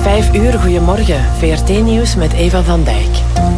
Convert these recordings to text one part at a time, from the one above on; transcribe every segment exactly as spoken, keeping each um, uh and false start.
Vijf uur, goedemorgen. V R T-nieuws met Eva van Dijk.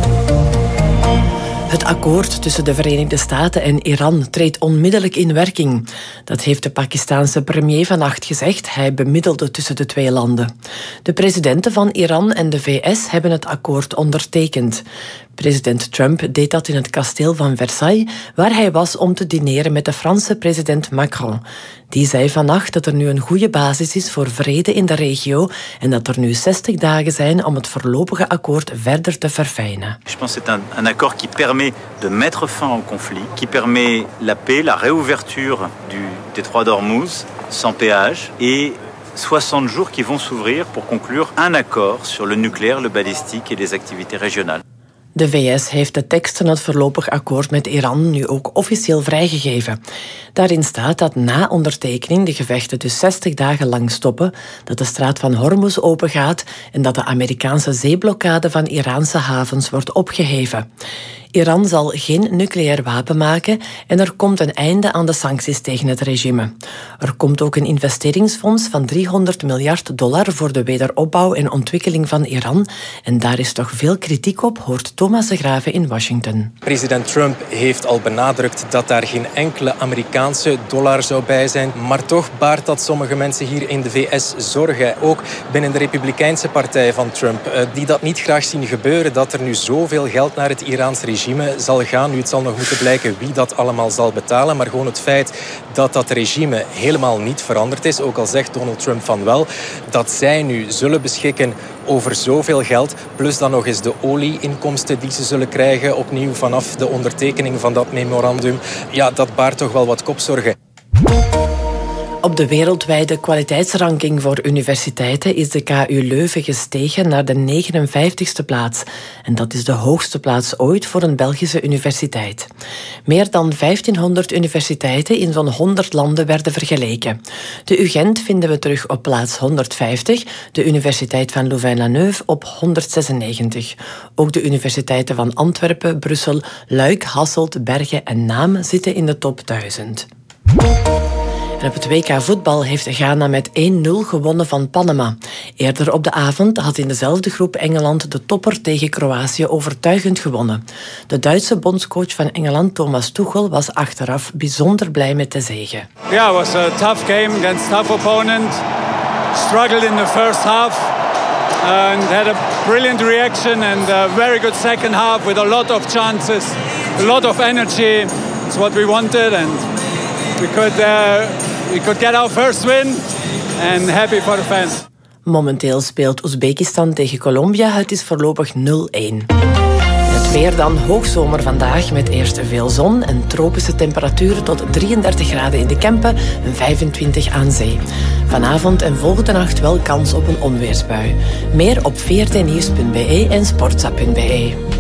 Het akkoord tussen de Verenigde Staten en Iran treedt onmiddellijk in werking. Dat heeft de Pakistaanse premier vannacht gezegd. Hij bemiddelde tussen de twee landen. De presidenten van Iran en de V S hebben het akkoord ondertekend. President Trump deed dat in het kasteel van Versailles, waar hij was om te dineren met de Franse president Macron. Die zei vannacht dat er nu een goede basis is voor vrede in de regio en dat er nu zestig dagen zijn om het voorlopige akkoord verder te verfijnen. Je pense que c'est un, un accord qui permet de mettre fin au conflit, qui permet la paix, la réouverture du détroit d'Ormuz sans péage et soixante jours qui vont s'ouvrir pour conclure un accord sur le nucléaire, le balistique et les activités régionales. De V S heeft de tekst van het voorlopig akkoord met Iran nu ook officieel vrijgegeven. Daarin staat dat na ondertekening de gevechten dus zestig dagen lang stoppen, dat de straat van Hormuz opengaat en dat de Amerikaanse zeeblokkade van Iraanse havens wordt opgeheven. Iran zal geen nucleair wapen maken en er komt een einde aan de sancties tegen het regime. Er komt ook een investeringsfonds van driehonderd miljard dollar voor de wederopbouw en ontwikkeling van Iran. En daar is toch veel kritiek op, hoort Thomas de Grave in Washington. President Trump heeft al benadrukt dat daar geen enkele Amerikaanse dollar zou bij zijn. Maar toch baart dat sommige mensen hier in de V S zorgen. Ook binnen de Republikeinse partij van Trump, die dat niet graag zien gebeuren, dat er nu zoveel geld naar het Iraans regime zal gaan. Nu, het zal nog moeten blijken wie dat allemaal zal betalen, maar gewoon het feit dat dat regime helemaal niet veranderd is, ook al zegt Donald Trump van wel, dat zij nu zullen beschikken over zoveel geld, plus dan nog eens de olieinkomsten die ze zullen krijgen, opnieuw vanaf de ondertekening van dat memorandum. Ja, dat baart toch wel wat kopzorgen. Op de wereldwijde kwaliteitsranking voor universiteiten is de K U Leuven gestegen naar de negenenvijftigste plaats. En dat is de hoogste plaats ooit voor een Belgische universiteit. Meer dan vijftienhonderd universiteiten in zo'n honderd landen werden vergeleken. De U Gent vinden we terug op plaats honderdvijftig, de Universiteit van Louvain-la-Neuve op honderdzesennegentig. Ook de universiteiten van Antwerpen, Brussel, Luik, Hasselt, Bergen en Naam zitten in de top duizend. En op het W K voetbal heeft Ghana met één nul gewonnen van Panama. Eerder op de avond had in dezelfde groep Engeland de topper tegen Kroatië overtuigend gewonnen. De Duitse bondscoach van Engeland, Thomas Tuchel, was achteraf bijzonder blij met de zege. Yeah, it was a tough game against a tough opponent. Struggled in the first half and had a brilliant reaction and a very good second half with a lot of chances, a lot of energy. It's what we wanted and we could uh, we could get our first win and happy for the fans. Momenteel speelt Oezbekistan tegen Colombia. Het is voorlopig nul één. Het weer dan hoogzomer vandaag met eerst veel zon en tropische temperaturen tot drieëndertig graden in de Kempen en vijfentwintig aan zee. Vanavond en volgende nacht wel kans op een onweersbui. Meer op v r t nieuws punt b e en sportza punt b e.